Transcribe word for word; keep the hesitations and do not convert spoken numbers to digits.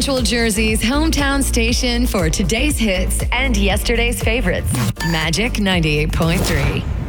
Central Jersey's hometown station for today's hits and yesterday's favorites. Magic ninety-eight point three.